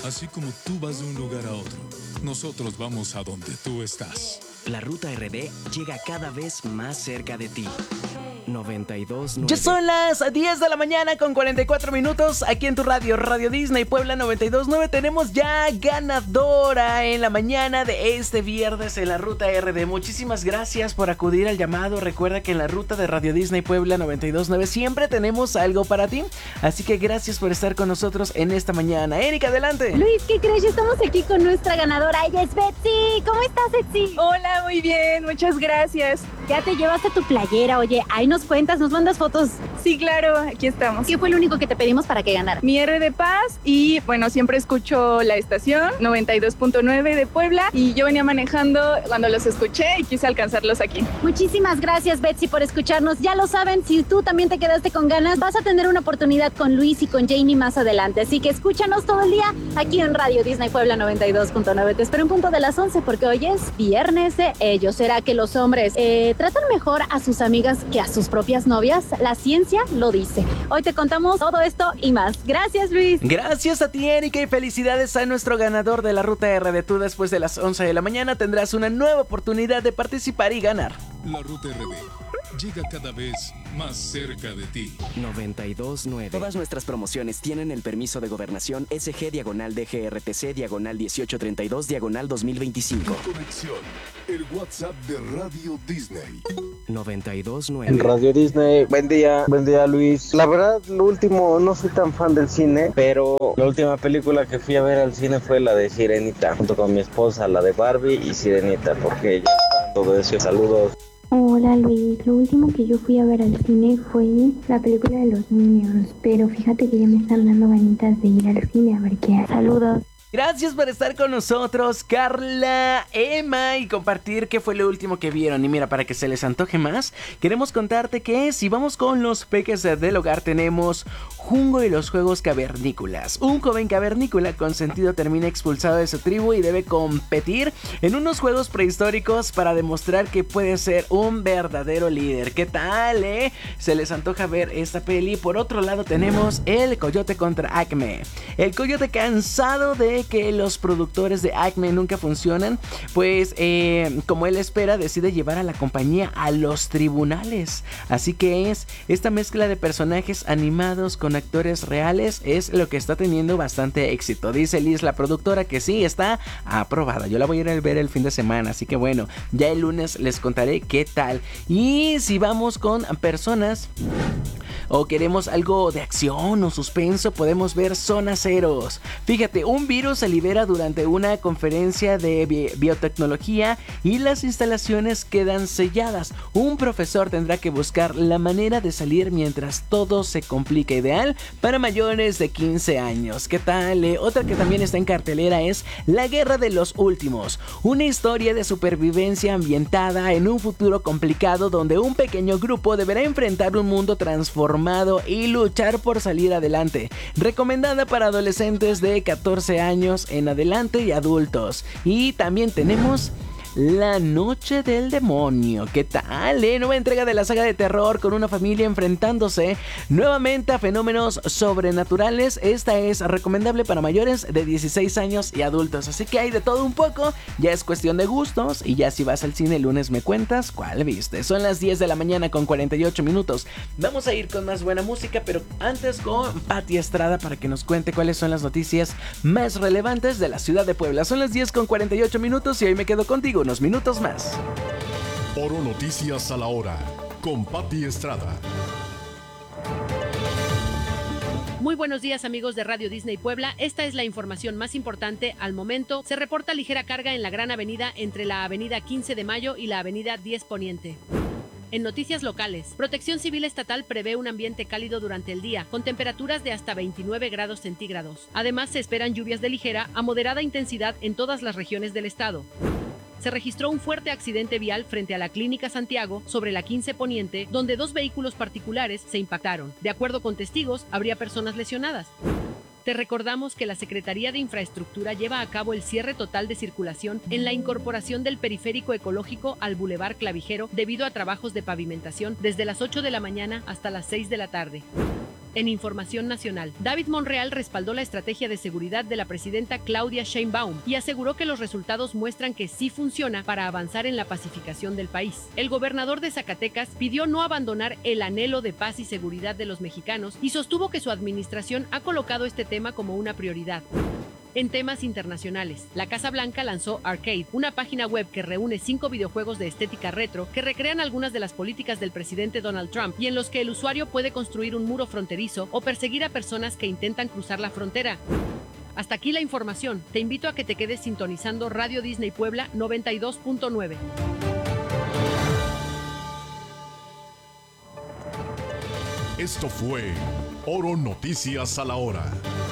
Así como tú vas de un lugar a otro, nosotros vamos a donde tú estás. La Ruta RD llega cada vez más cerca de ti. 92.9. Ya son las 10 de la mañana con 44 minutos aquí en tu radio, Radio Disney Puebla 92.9. Tenemos ya ganadora en la mañana de este viernes en la Ruta RD. Muchísimas gracias por acudir al llamado. Recuerda que en la ruta de Radio Disney Puebla 92.9 siempre tenemos algo para ti. Así que gracias por estar con nosotros en esta mañana. Erika, adelante. Luis, ¿qué crees? Ya estamos aquí con nuestra ganadora. Ella es Betsy. ¿Cómo estás, Betsy? Hola, muy bien, muchas gracias. Ya te llevaste tu playera. Oye, ahí nos cuentas, nos mandas fotos. Sí, claro, aquí estamos. ¿Qué fue lo único que te pedimos para que ganara? Mi R de Paz y bueno, siempre escucho la estación 92.9 de Puebla y yo venía manejando cuando los escuché y quise alcanzarlos aquí. Muchísimas gracias, Betsy, por escucharnos. Ya lo saben, si tú también te quedaste con ganas, vas a tener una oportunidad con Luis y con Jamie más adelante. Así que escúchanos todo el día aquí en Radio Disney Puebla 92.9. Te espero un punto de las 11 porque hoy es viernes de ellos. ¿Será que los hombres tratan mejor a sus amigas que a sus propias novias? La ciencia lo dice. Hoy te contamos todo esto y más. Gracias, Luis. Gracias a ti, Erika, y felicidades a nuestro ganador de la Ruta RD. Tú después de las 11 de la mañana tendrás una nueva oportunidad de participar y ganar. La Ruta RD llega cada vez más cerca de ti. 92.9. Todas nuestras promociones tienen el permiso de gobernación SG-DGRTC/1832/2025. Conexión, el WhatsApp de Radio Disney. 92.9. En Radio Disney, buen día Luis. La verdad, lo último, no soy tan fan del cine, pero la última película que fui a ver al cine fue la de Sirenita, junto con mi esposa, la de Barbie y Sirenita, porque ya está todo eso. Saludos. Hola Luis, lo último que yo fui a ver al cine fue la película de los Minions, pero fíjate que ya me están dando ganitas de ir al cine a ver qué hay. Saludos. Gracias por estar con nosotros, Carla, Emma, y compartir qué fue lo último que vieron. Y mira, para que se les antoje más, queremos contarte que si vamos con los peques del hogar, tenemos Jungo y los juegos cavernícolas. Un joven cavernícola consentido termina expulsado de su tribu y debe competir en unos juegos prehistóricos para demostrar que puede ser un verdadero líder. ¿Qué tal, Se les antoja ver esta peli. Por otro lado tenemos El Coyote contra Acme. El coyote, cansado de que los productores de Acme nunca funcionan, pues como él espera, decide llevar a la compañía a los tribunales. Así que es esta mezcla de personajes animados con actores reales es lo que está teniendo bastante éxito. Dice Liz, la productora, que sí, está aprobada. Yo la voy a ir a ver el fin de semana, así que bueno, ya el lunes les contaré qué tal. Y si vamos con personas o queremos algo de acción o suspenso, podemos ver Zona Ceros. Fíjate, un virus se libera durante una conferencia de biotecnología y las instalaciones quedan selladas. Un profesor tendrá que buscar la manera de salir mientras todo se complica, ideal para mayores de 15 años. ¿Qué tal? Otra que también está en cartelera es La Guerra de los Últimos, una historia de supervivencia ambientada en un futuro complicado donde un pequeño grupo deberá enfrentar un mundo transformado y luchar por salir adelante. Recomendada para adolescentes de 14 años en adelante y adultos. Y también tenemos La Noche del Demonio. ¿Qué tal? Nueva entrega de la saga de terror con una familia enfrentándose nuevamente a fenómenos sobrenaturales. Esta es recomendable para mayores de 16 años y adultos. Así que hay de todo un poco. Ya es cuestión de gustos. Y ya si vas al cine el lunes me cuentas cuál viste. Son las 10 de la mañana con 48 minutos. Vamos a ir con más buena música, pero antes con Pati Estrada para que nos cuente cuáles son las noticias más relevantes de la ciudad de Puebla. Son las 10 con 48 minutos y hoy me quedo contigo unos minutos más. Oro Noticias a la hora, con Pati Estrada. Muy buenos días, amigos de Radio Disney Puebla. Esta es la información más importante al momento. Se reporta ligera carga en la Gran Avenida entre la Avenida 15 de Mayo y la Avenida 10 Poniente. En noticias locales, Protección Civil Estatal prevé un ambiente cálido durante el día, con temperaturas de hasta 29 grados centígrados. Además, se esperan lluvias de ligera a moderada intensidad en todas las regiones del estado. Se registró un fuerte accidente vial frente a la Clínica Santiago sobre la 15 Poniente, donde dos vehículos particulares se impactaron. De acuerdo con testigos, habría personas lesionadas. Te recordamos que la Secretaría de Infraestructura lleva a cabo el cierre total de circulación en la incorporación del periférico ecológico al Boulevard Clavijero debido a trabajos de pavimentación desde las 8 de la mañana hasta las 6 de la tarde. En información nacional, David Monreal respaldó la estrategia de seguridad de la presidenta Claudia Sheinbaum y aseguró que los resultados muestran que sí funciona para avanzar en la pacificación del país. El gobernador de Zacatecas pidió no abandonar el anhelo de paz y seguridad de los mexicanos y sostuvo que su administración ha colocado este tema como una prioridad. En temas internacionales, la Casa Blanca lanzó Arcade, una página web que reúne 5 videojuegos de estética retro que recrean algunas de las políticas del presidente Donald Trump y en los que el usuario puede construir un muro fronterizo o perseguir a personas que intentan cruzar la frontera. Hasta aquí la información. Te invito a que te quedes sintonizando Radio Disney Puebla 92.9. Esto fue Oro Noticias a la Hora.